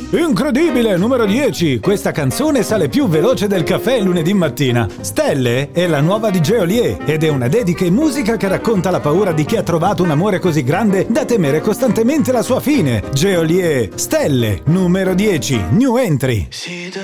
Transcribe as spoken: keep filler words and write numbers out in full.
Incredibile, numero dieci. Questa canzone sale più veloce del caffè lunedì mattina. Stelle è la nuova di Geolier ed è una dedica in musica che racconta la paura di chi ha trovato un amore così grande da temere costantemente la sua fine. Geolier, Stelle, numero dieci, new entry. See the